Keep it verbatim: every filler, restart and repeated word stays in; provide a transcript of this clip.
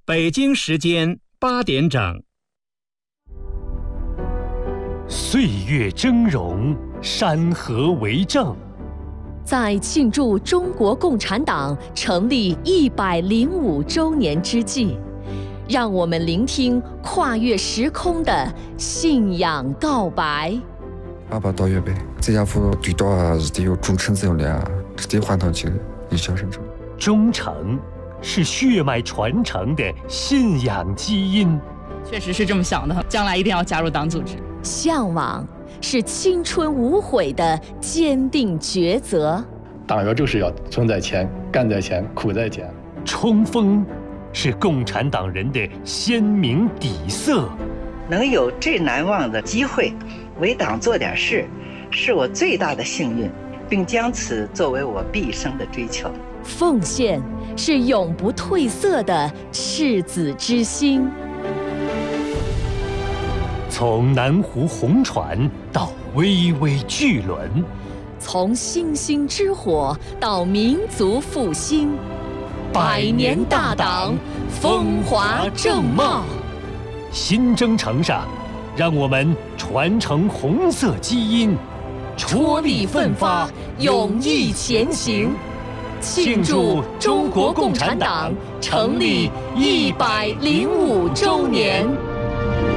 北京时间八点整。 岁月峥嵘，山河为证。 在庆祝中国共产党成立一百零五周年之际，让我们聆听跨越时空的信仰告白。 阿爸到月呗，这家伙对到啊是得有忠诚这样的啊，是得换上去一笑生成。 忠诚是血脉传承的信仰基因。 确实是这么想的，将来一定要加入党组织。 向往是青春无悔的坚定抉择。 党员就是要存在前，干在前，苦在前。 冲锋是共产党人的鲜明底色。 能有这难忘的机会为党做点事，是我最大的幸运，并将此作为我毕生的追求。 奉献是永不褪色的赤子之心。 从南湖红船到巍巍巨轮， 从星星之火到民族复兴，百年大党风华正茂。 新征程上，让我们传承红色基因， 踔厉奋发，勇毅前行，庆祝中国共产党成立一百零五周年。